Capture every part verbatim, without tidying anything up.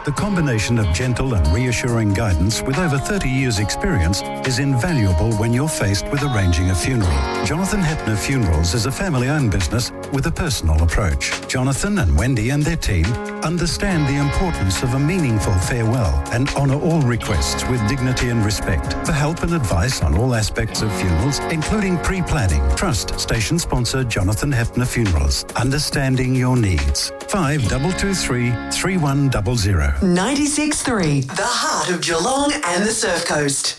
The combination of gentle and reassuring guidance with over thirty years' experience is invaluable when you're faced with arranging a funeral. Jonathan Hepner Funerals is a family-owned business with a personal approach. Jonathan and Wendy and their team understand the importance of a meaningful farewell and honour all requests with dignity and respect. For help and advice on all aspects of funerals, including pre-planning, trust station sponsor Jonathan Hepner Funerals. Understanding your needs. five two two three, three one zero zero. ninety-six point three, the heart of Geelong and the Surf Coast.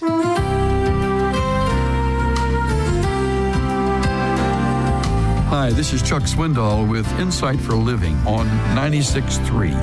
Hi, this is Chuck Swindoll with Insight for Living on ninety-six point three.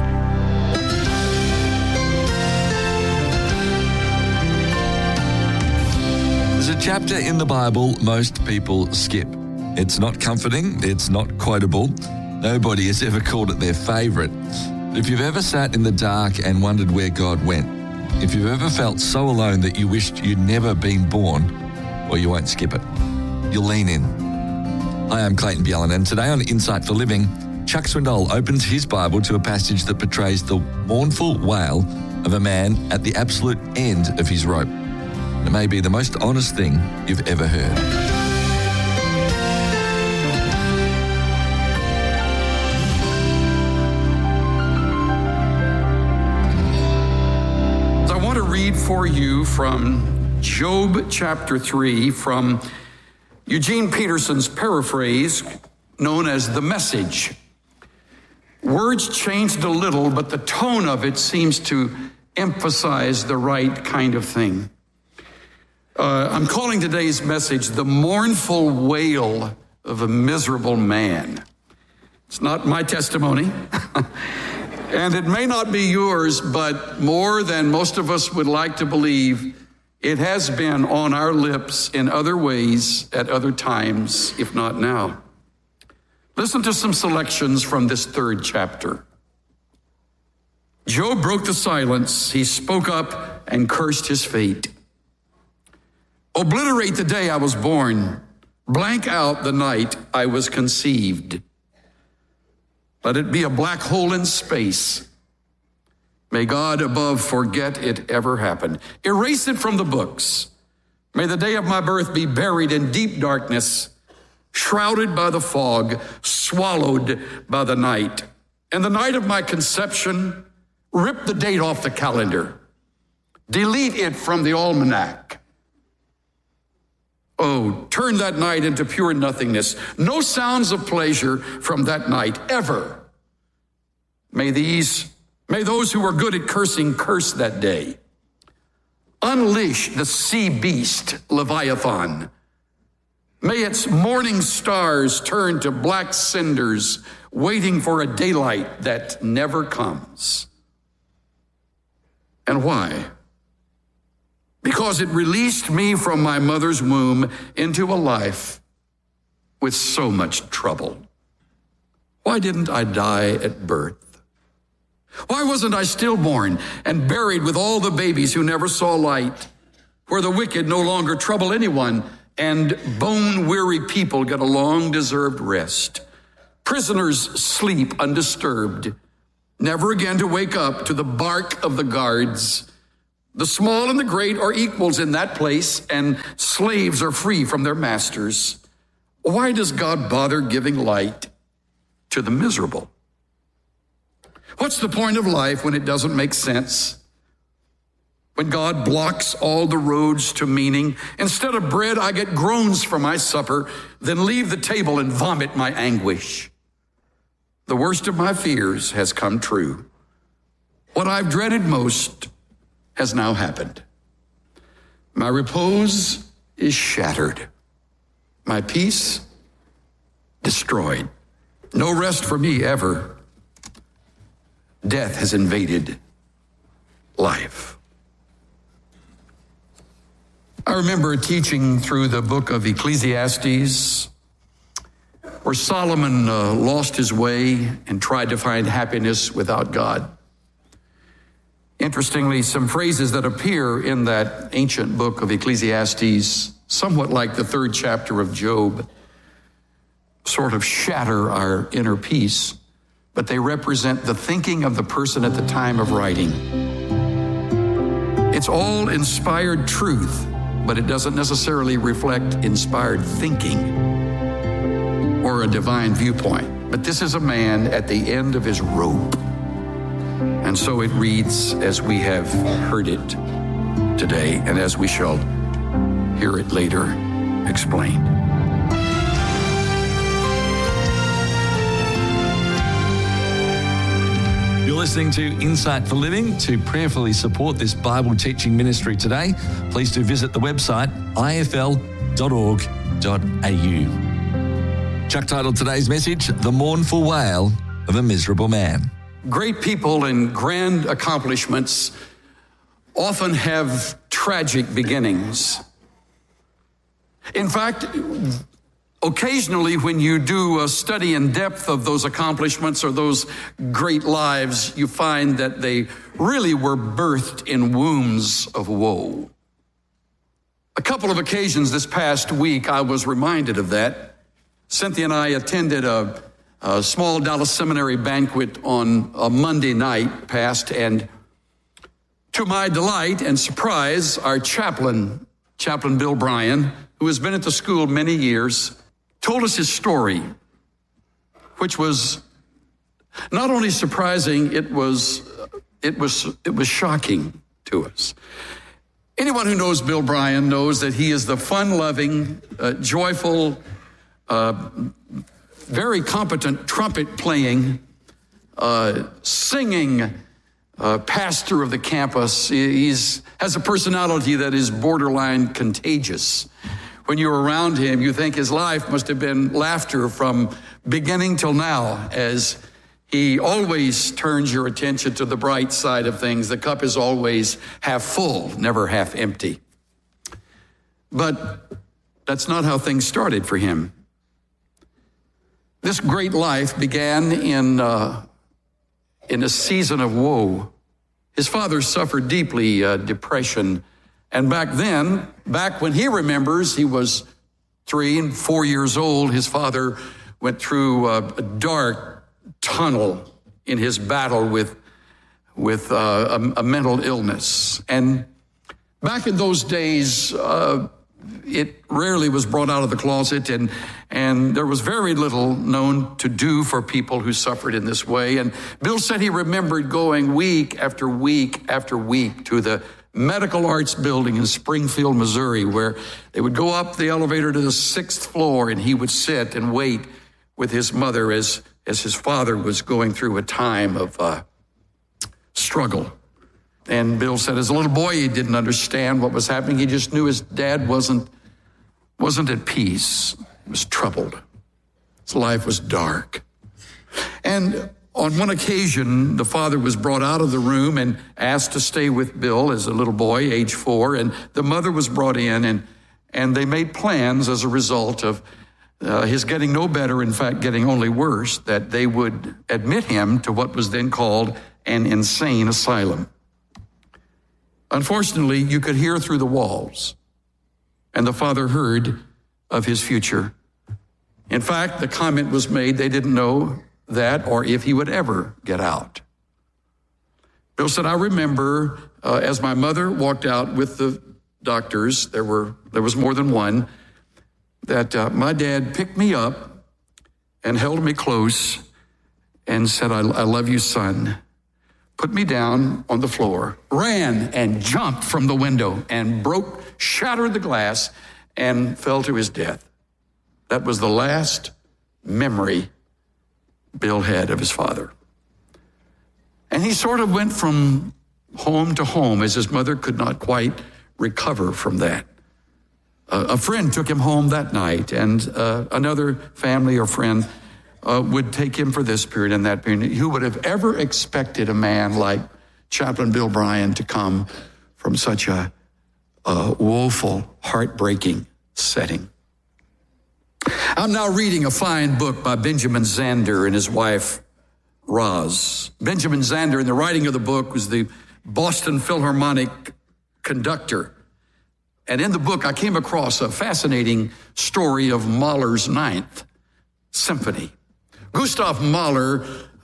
There's a chapter in the Bible most people skip. It's not comforting, it's not quotable. Nobody has ever called it their favourite. If you've ever sat in the dark and wondered where God went, if you've ever felt so alone that you wished you'd never been born, well, you won't skip it. You'll lean in. Hi, I'm Clayton Bjellan, and today on Insight for Living, Chuck Swindoll opens his Bible to a passage that portrays the mournful wail of a man at the absolute end of his rope. It may be the most honest thing you've ever heard. Read for you from Job chapter three from Eugene Peterson's paraphrase known as The Message. Words changed a little, but the tone of it seems to emphasize the right kind of thing. Uh, I'm calling today's message The Mournful Wail of a Miserable Man. It's not my testimony. And it may not be yours, but more than most of us would like to believe, it has been on our lips in other ways at other times, if not now. Listen to some selections from this third chapter. Job broke the silence. He spoke up and cursed his fate. Obliterate the day I was born. Blank out the night I was conceived. Let it be a black hole in space. May God above forget it ever happened. Erase it from the books. May the day of my birth be buried in deep darkness, shrouded by the fog, swallowed by the night. And the night of my conception, rip the date off the calendar. Delete it from the almanac. Oh, turn that night into pure nothingness. No sounds of pleasure from that night, ever. May these, may those who are good at cursing curse that day. Unleash the sea beast, Leviathan. May its morning stars turn to black cinders, waiting for a daylight that never comes. And why? Because it released me from my mother's womb into a life with so much trouble. Why didn't I die at birth? Why wasn't I stillborn and buried with all the babies who never saw light, where the wicked no longer trouble anyone and bone-weary people get a long-deserved rest? Prisoners sleep undisturbed, never again to wake up to the bark of the guards. The small and the great are equals in that place, and slaves are free from their masters. Why does God bother giving light to the miserable? What's the point of life when it doesn't make sense? When God blocks all the roads to meaning? Instead of bread, I get groans for my supper, then leave the table and vomit my anguish. The worst of my fears has come true. What I've dreaded most has now happened. My repose is shattered. My peace destroyed. No rest for me ever. Death has invaded life. I remember teaching through the book of Ecclesiastes, where Solomon uh, lost his way and tried to find happiness without God. Interestingly, some phrases that appear in that ancient book of Ecclesiastes, somewhat like the third chapter of Job, sort of shatter our inner peace. but they represent the thinking of the person at the time of writing. It's all inspired truth, but it doesn't necessarily reflect inspired thinking or a divine viewpoint. But this is a man at the end of his rope. And so it reads as we have heard it today, and as we shall hear it later explained. You're listening to Insight for Living. To prayerfully support this Bible teaching ministry today, please do visit the website I F L dot org dot A U. Chuck titled today's message, The Mournful Wail of a Miserable Man. Great people and grand accomplishments often have tragic beginnings. In fact, occasionally when you do a study in depth of those accomplishments or those great lives, you find that they really were birthed in wombs of woe. A couple of occasions this past week, I was reminded of that. Cynthia and I attended a, a small Dallas Seminary banquet on a Monday night past, and to my delight and surprise, our chaplain, Chaplain Bill Bryan, who has been at the school many years, told us his story, which was not only surprising, it was it was it was shocking to us. Anyone who knows Bill Bryan knows that he is the fun-loving, uh, joyful, uh, very competent trumpet-playing, uh, singing uh, pastor of the campus. He's has a personality that is borderline contagious. When you're around him, you think his life must have been laughter from beginning till now, as he always turns your attention to the bright side of things. The cup is always half full, never half empty. But that's not how things started for him. This great life began in, uh, in a season of woe. His father suffered deeply uh, depression. And back then, back when he remembers, he was three and four years old, his father went through a, a dark tunnel in his battle with, with uh, a, a mental illness. And back in those days, uh, it rarely was brought out of the closet, and, and there was very little known to do for people who suffered in this way. And Bill said he remembered going week after week after week to the Medical Arts Building in Springfield, Missouri, where they would go up the elevator to the sixth floor, and he would sit and wait with his mother as, as his father was going through a time of uh, struggle. And Bill said as a little boy, he didn't understand what was happening. He just knew his dad wasn't, wasn't at peace. He was troubled. His life was dark. And on one occasion, the father was brought out of the room and asked to stay with Bill as a little boy, age four, and the mother was brought in, and, and they made plans as a result of uh, his getting no better, in fact, getting only worse, that they would admit him to what was then called an insane asylum. Unfortunately, you could hear through the walls, and the father heard of his future. In fact, the comment was made they didn't know that or if he would ever get out. Bill said, I remember uh, as my mother walked out with the doctors, there were there was more than one, that uh, my dad picked me up and held me close and said, I, I love you, son. Put me down on the floor, ran and jumped from the window and broke, shattered the glass and fell to his death. That was the last memory Bill had of his father. And he sort of went from home to home as his mother could not quite recover from that. Uh, a friend took him home that night, and uh, another family or friend uh, would take him for this period and that period. Who would have ever expected a man like Chaplain Bill Bryan to come from such a, a woeful, heartbreaking setting? I'm now reading a fine book by Benjamin Zander and his wife, Roz. Benjamin Zander, in the writing of the book, was the Boston Philharmonic conductor. And in the book, I came across a fascinating story of Mahler's Ninth Symphony. Gustav Mahler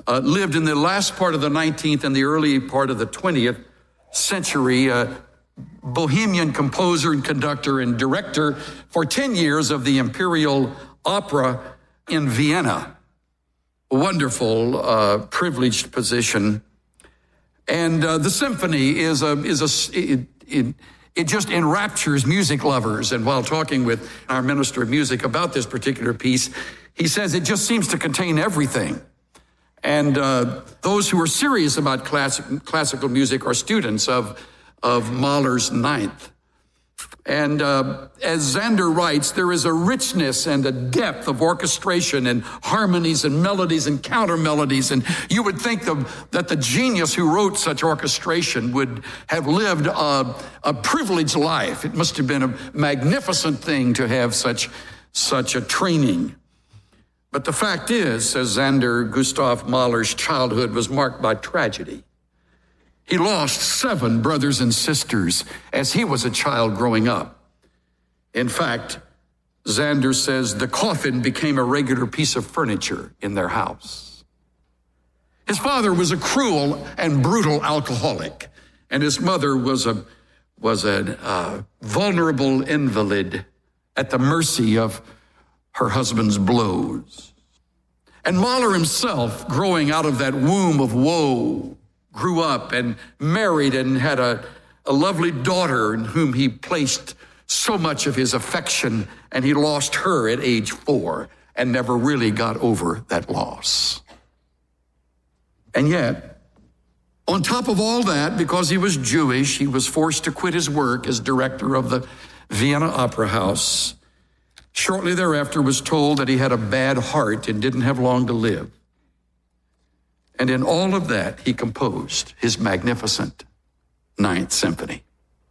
uh, lived in the last part of the nineteenth and the early part of the twentieth century, a Bohemian composer and conductor and director for ten years of the Imperial Opera in Vienna. A wonderful, uh, privileged position. And uh, the symphony is a, is a, it, it, it just enraptures music lovers. And while talking with our minister of music about this particular piece, he says it just seems to contain everything. And uh, those who are serious about classic, classical music are students of, of Mahler's Ninth. And uh, as Zander writes, there is a richness and a depth of orchestration and harmonies and melodies and counter melodies. And you would think the, that the genius who wrote such orchestration would have lived a, a privileged life. It must have been a magnificent thing to have such, such a training. But the fact is, says Zander, Gustav Mahler's childhood was marked by tragedy. He lost seven brothers and sisters as he was a child growing up. In fact, Zander says the coffin became a regular piece of furniture in their house. His father was a cruel and brutal alcoholic, and his mother was a, was a uh, vulnerable invalid at the mercy of her husband's blows. And Mahler himself, growing out of that womb of woe, grew up and married and had a, a lovely daughter in whom he placed so much of his affection, and he lost her at age four and never really got over that loss. And yet, on top of all that, because he was Jewish, he was forced to quit his work as director of the Vienna Opera House. Shortly thereafter was told that he had a bad heart and didn't have long to live. And in all of that, he composed his magnificent Ninth Symphony.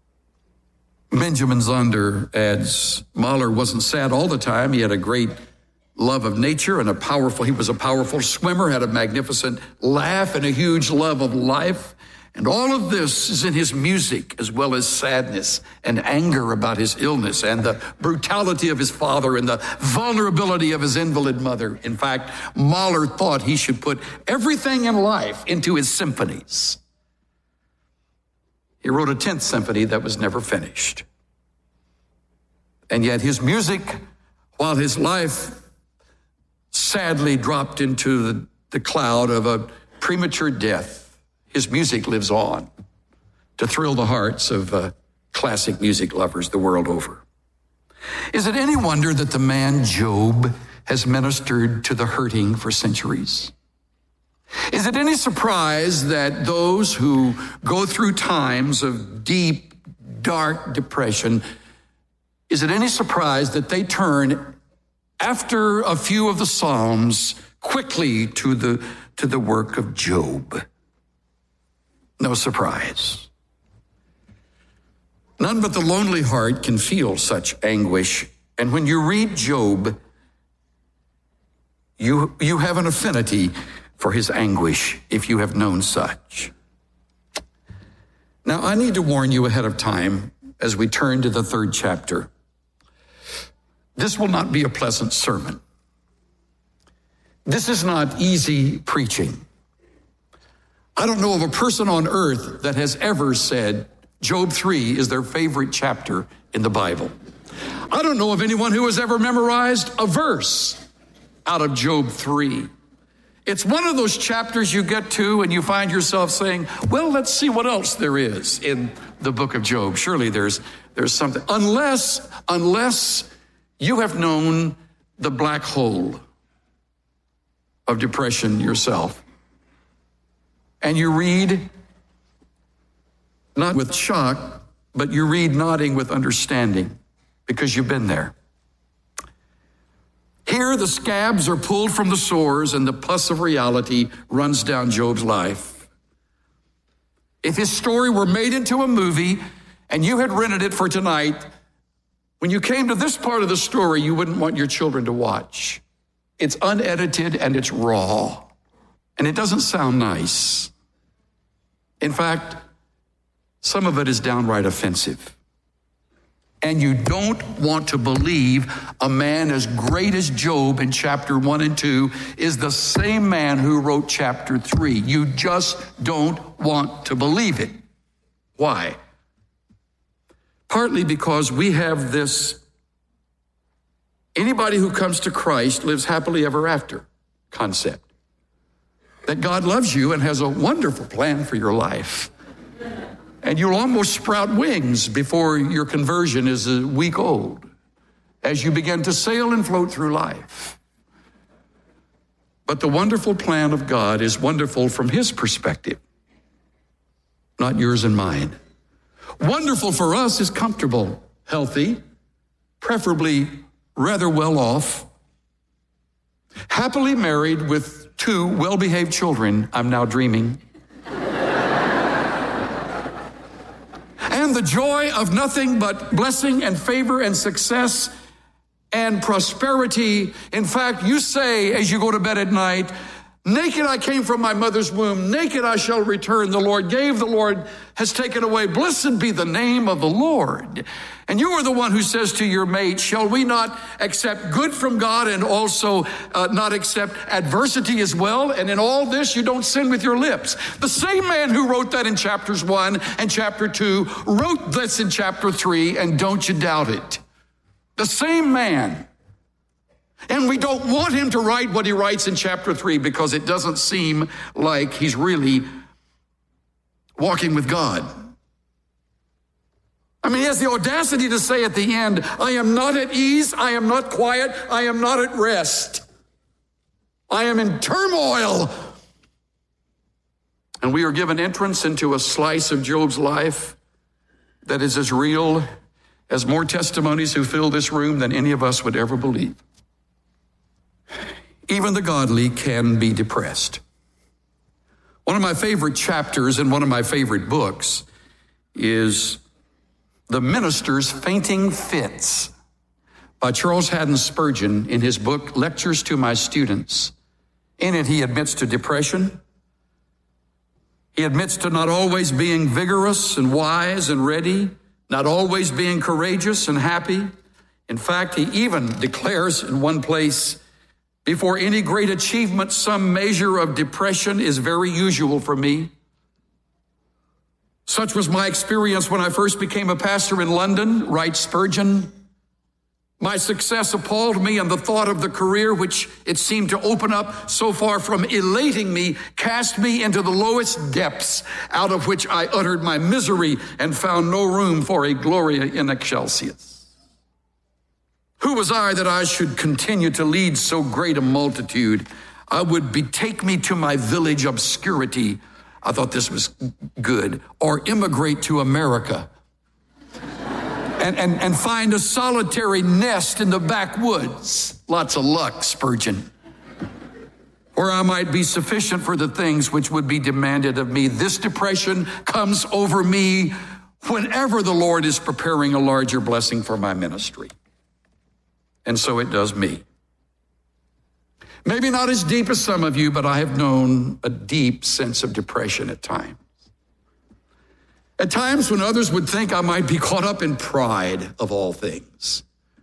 Benjamin Zander adds, Mahler wasn't sad all the time. He had a great love of nature and a powerful, he was a powerful swimmer, had a magnificent laugh and a huge love of life. And all of this is in his music, as well as sadness and anger about his illness and the brutality of his father and the vulnerability of his invalid mother. In fact, Mahler thought he should put everything in life into his symphonies. He wrote a tenth symphony that was never finished. And yet his music, while his life sadly dropped into the, the cloud of a premature death, his music lives on to thrill the hearts of uh, classic music lovers the world over. Is it any wonder that the man Job has ministered to the hurting for centuries? Is it any surprise that those who go through times of deep, dark depression, is it any surprise that they turn after a few of the Psalms quickly to the, to the work of Job? No surprise. None but the lonely heart can feel such anguish. And when you read Job, you, you have an affinity for his anguish if you have known such. Now, I need to warn you ahead of time as we turn to the third chapter. This will not be a pleasant sermon. This is not easy preaching. I don't know of a person on earth that has ever said Job three is their favorite chapter in the Bible. I don't know of anyone who has ever memorized a verse out of Job three. It's one of those chapters you get to and you find yourself saying, well, let's see what else there is in the book of Job. Surely there's, there's something. Unless, unless you have known the black hole of depression yourself. And you read, not with shock, but you read nodding with understanding because you've been there. Here, the scabs are pulled from the sores and the pus of reality runs down Job's life. If his story were made into a movie and you had rented it for tonight, when you came to this part of the story, you wouldn't want your children to watch. It's unedited and it's raw. And it doesn't sound nice. In fact, some of it is downright offensive. And you don't want to believe a man as great as Job in chapter one and two is the same man who wrote chapter three. You just don't want to believe it. Why? Partly because we have this, anybody who comes to Christ lives happily ever after concept. That God loves you and has a wonderful plan for your life. And you'll almost sprout wings before your conversion is a week old as you begin to sail and float through life. But the wonderful plan of God is wonderful from his perspective, not yours and mine. Wonderful for us is comfortable, healthy, preferably rather well off, happily married with two well-behaved children. I'm now dreaming. And the joy of nothing but blessing and favor and success and prosperity. In fact, you say as you go to bed at night, naked I came from my mother's womb, naked I shall return. The Lord gave, the Lord has taken away. Blessed be the name of the Lord. And you are the one who says to your mate, shall we not accept good from God and also uh, not accept adversity as well? And in all this, you don't sin with your lips. The same man who wrote that in chapters one and chapter two wrote this in chapter three, and don't you doubt it. The same man. And we don't want him to write what he writes in chapter three because it doesn't seem like he's really walking with God. I mean, he has the audacity to say at the end, I am not at ease, I am not quiet, I am not at rest. I am in turmoil. And we are given entrance into a slice of Job's life that is as real as more testimonies who fill this room than any of us would ever believe. Even the godly can be depressed. One of my favorite chapters in one of my favorite books is The Minister's Fainting Fits by Charles Haddon Spurgeon in his book, Lectures to My Students. In it, he admits to depression. He admits to not always being vigorous and wise and ready, not always being courageous and happy. In fact, he even declares in one place, before any great achievement, some measure of depression is very usual for me. Such was my experience when I first became a pastor in London, writes Spurgeon. My success appalled me, and the thought of the career which it seemed to open up so far from elating me cast me into the lowest depths, out of which I uttered my misery and found no room for a Gloria in excelsis. Who was I that I should continue to lead so great a multitude? I would betake me to my village obscurity. I thought this was good. Or immigrate to America and, and, and find a solitary nest in the backwoods. Lots of luck, Spurgeon. Or I might be sufficient for the things which would be demanded of me. This depression comes over me whenever the Lord is preparing a larger blessing for my ministry. And so it does me. Maybe not as deep as some of you, but I have known a deep sense of depression at times. At times when others would think I might be caught up in pride of all things.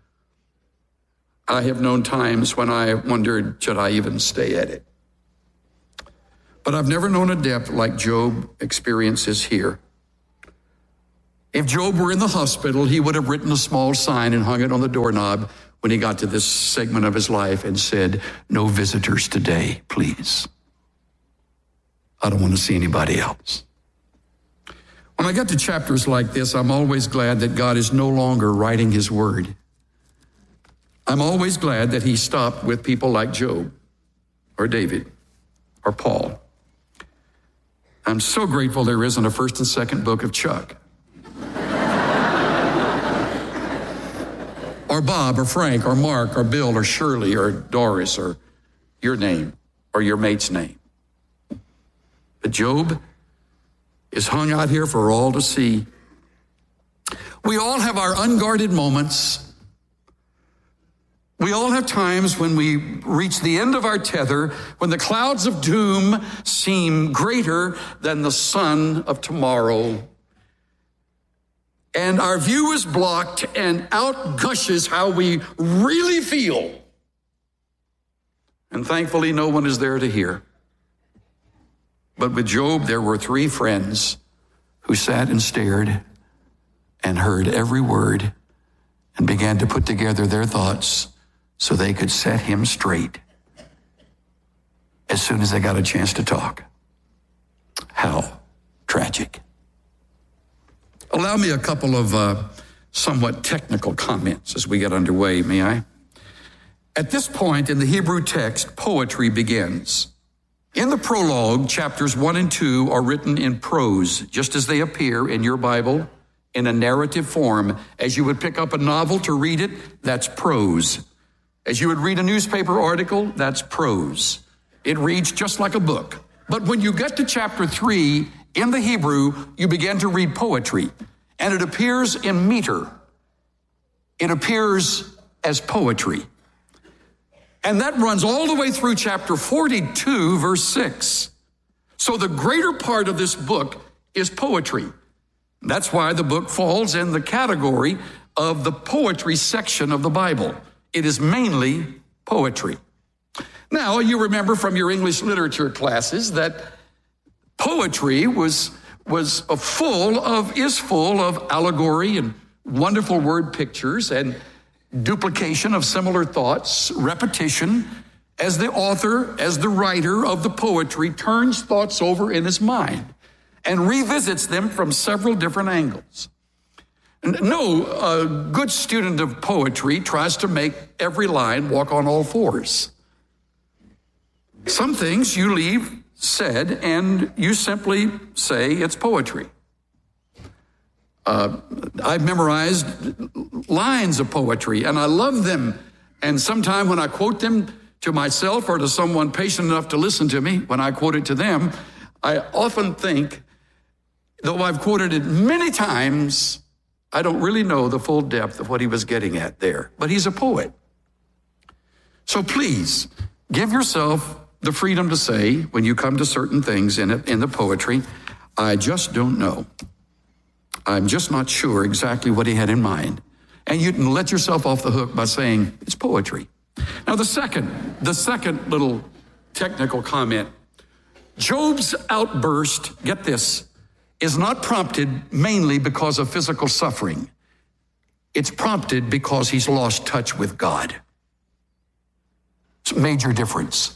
I have known times when I wondered, should I even stay at it? But I've never known a depth like Job experiences here. If Job were in the hospital, he would have written a small sign and hung it on the doorknob when he got to this segment of his life and said, no visitors today, please. I don't want to see anybody else. When I get to chapters like this, I'm always glad that God is no longer writing his word. I'm always glad that he stopped with people like Job or David or Paul. I'm so grateful there isn't a first and second book of Chuck. Or Bob, or Frank, or Mark, or Bill, or Shirley, or Doris, or your name, or your mate's name. But Job is hung out here for all to see. We all have our unguarded moments. We all have times when we reach the end of our tether, when the clouds of doom seem greater than the sun of tomorrow. and our view is blocked, and out gushes how we really feel. And thankfully, no one is there to hear. But with Job, there were three friends who sat and stared and heard every word and began to put together their thoughts so they could set him straight as soon as they got a chance to talk. How tragic. Allow me a couple of uh, somewhat technical comments as we get underway, may I? At this point in the Hebrew text, poetry begins. In the prologue, chapters one and two are written in prose, just as they appear in your Bible in a narrative form. As you would pick up a novel to read it, that's prose. As you would read a newspaper article, that's prose. It reads just like a book. But when you get to chapter three, in the Hebrew, you begin to read poetry, and it appears in meter. It appears as poetry. And that runs all the way through chapter forty-two, verse six. So the greater part of this book is poetry. That's why the book falls in the category of the poetry section of the Bible. It is mainly poetry. Now, you remember from your English literature classes that poetry was, was a full of, is full of allegory and wonderful word pictures and duplication of similar thoughts, repetition, as the author, as the writer of the poetry turns thoughts over in his mind and revisits them from several different angles. And no uh, good student of poetry tries to make every line walk on all fours. Some things you leave said and you simply say it's poetry. Uh, I've memorized lines of poetry and I love them. And sometime when I quote them to myself or to someone patient enough to listen to me, when I quote it to them, I often think, though I've quoted it many times, I don't really know the full depth of what he was getting at there. But he's a poet. So please, give yourself the freedom to say, when you come to certain things in it, in the poetry, I just don't know. I'm just not sure exactly what he had in mind. And you can let yourself off the hook by saying it's poetry. Now the second, the second little technical comment, Job's outburst, get this, is not prompted mainly because of physical suffering. It's prompted because he's lost touch with God. It's a major difference.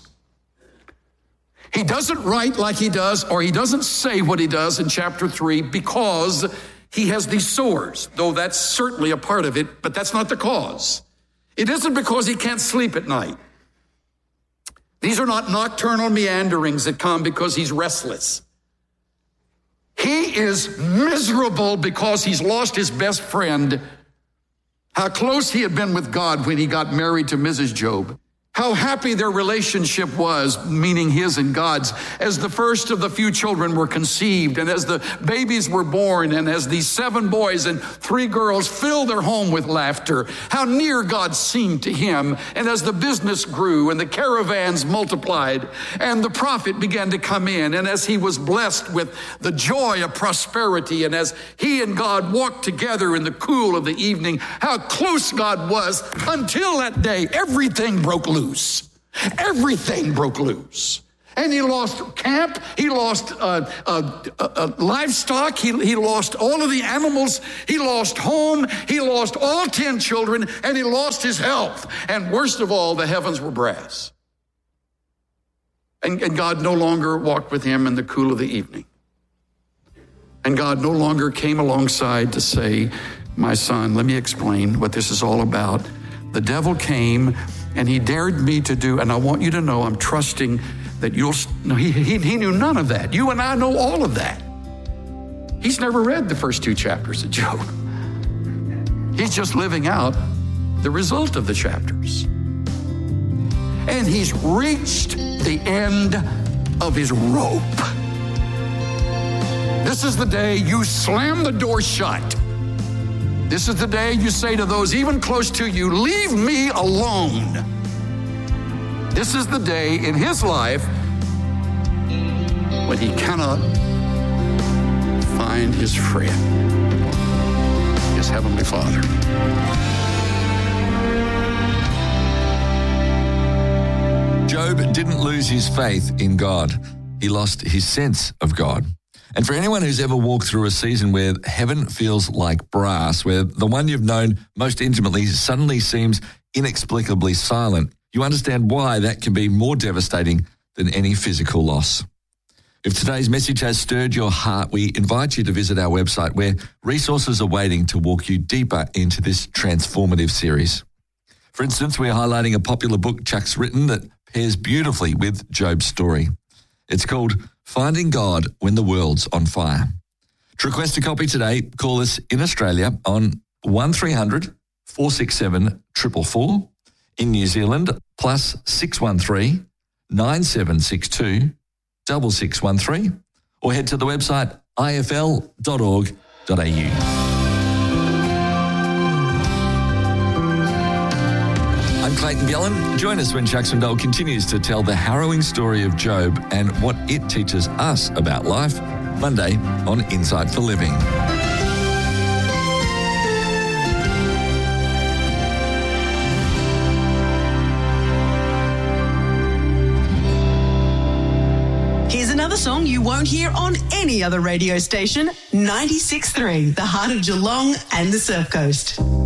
He doesn't write like he does, or he doesn't say what he does in chapter three because he has these sores, though that's certainly a part of it, but that's not the cause. It isn't because he can't sleep at night. These are not nocturnal meanderings that come because he's restless. He is miserable because he's lost his best friend. How close he had been with God when he got married to Missus Job. How happy their relationship was, meaning his and God's, as the first of the few children were conceived and as the babies were born and as these seven boys and three girls filled their home with laughter. How near God seemed to him. And as the business grew and the caravans multiplied and the prophet began to come in, and as he was blessed with the joy of prosperity, and as he and God walked together in the cool of the evening, how close God was until that day everything broke loose. Everything broke loose. And he lost camp, he lost uh, uh, uh, livestock, he, he lost all of the animals, he lost home, he lost all ten children, and he lost his health. And worst of all, the heavens were brass. And, and God no longer walked with him in the cool of the evening. And God no longer came alongside to say, my son, let me explain what this is all about. The devil came and he dared me to do, and I want you to know I'm trusting that you'll, no, he, he, he knew none of that. You and I know all of that. He's never read the first two chapters of Job. He's just living out the result of the chapters. And he's reached the end of his rope. This is the day you slam the door shut. This is the day you say to those even close to you, leave me alone. This is the day in his life when he cannot find his friend. his heavenly Father. Job didn't lose his faith in God. He lost his sense of God. And for anyone who's ever walked through a season where heaven feels like brass, where the one you've known most intimately suddenly seems inexplicably silent, you understand why that can be more devastating than any physical loss. If today's message has stirred your heart, we invite you to visit our website where resources are waiting to walk you deeper into this transformative series. For instance, we're highlighting a popular book Chuck's written that pairs beautifully with Job's story. It's called Finding God When the World's on Fire. To request a copy today, call us in Australia on one three hundred, four six seven, four four four. In New Zealand, plus six one three, nine seven six two, six six one three. Or head to the website I F L dot org dot A U. I'm Clayton Gallen. Join us when Chuck Swindoll continues to tell the harrowing story of Job and what it teaches us about life, Monday on Insight for Living. Here's another song you won't hear on any other radio station, ninety-six point three, the heart of Geelong and the Surf Coast.